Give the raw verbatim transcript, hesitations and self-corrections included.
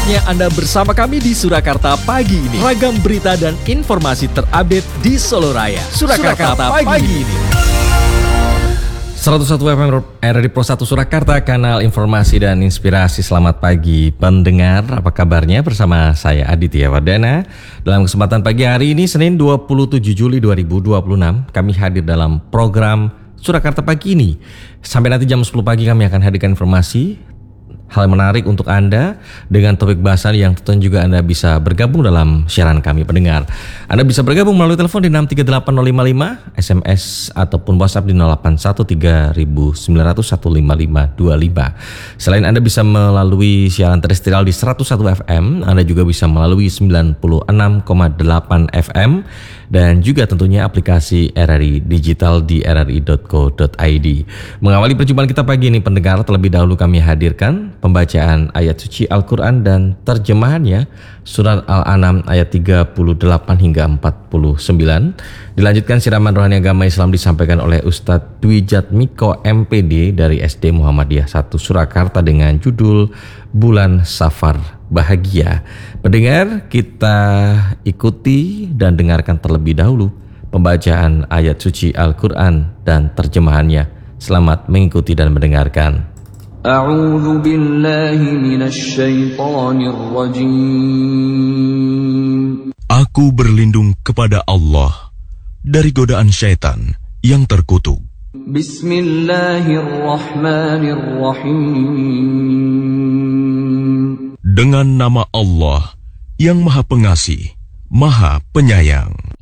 Saatnya Anda bersama kami di Surakarta pagi ini. Ragam berita dan informasi terupdate di Solo Raya. Surakarta, Surakarta pagi, pagi ini. seratus satu F M R R I Pro satu Surakarta, kanal informasi dan inspirasi. Selamat pagi pendengar, apa kabarnya? Bersama saya Aditya Wardana. Dalam kesempatan pagi hari ini, Senin dua puluh tujuh Juli dua ribu dua puluh enam, kami hadir dalam program Surakarta pagi ini. Sampai nanti jam sepuluh pagi kami akan hadirkan informasi, hal menarik untuk Anda dengan topik bahasan yang tentu juga Anda bisa bergabung dalam siaran kami pendengar. Anda bisa bergabung melalui telepon di enam tiga delapan nol lima lima, S M S ataupun WhatsApp di nol delapan satu tiga sembilan nol nol satu lima lima dua lima. Selain Anda bisa melalui siaran terestrial di seratus satu F M, Anda juga bisa melalui sembilan puluh enam koma delapan F M dan juga tentunya aplikasi R R I Digital di r r i dot co dot i d. Mengawali perjumpaan kita pagi ini pendengar, terlebih dahulu kami hadirkan pembacaan ayat suci Al-Quran dan terjemahannya, surat Al-An'am ayat tiga puluh delapan hingga empat puluh sembilan. Dilanjutkan siraman rohani agama Islam disampaikan oleh Ustadz Dwi Jatmiko M P D dari S D Muhammadiyah satu Surakarta dengan judul Bulan Safar Bahagia. Pendengar, kita ikuti dan dengarkan terlebih dahulu pembacaan ayat suci Al-Quran dan terjemahannya. Selamat mengikuti dan mendengarkan. A'udzu billahi minasy syaithanir rajim. Aku berlindung kepada Allah dari godaan syaitan yang terkutuk. Bismillahirrahmanirrahim. Dengan nama Allah yang Maha Pengasih, Maha Penyayang.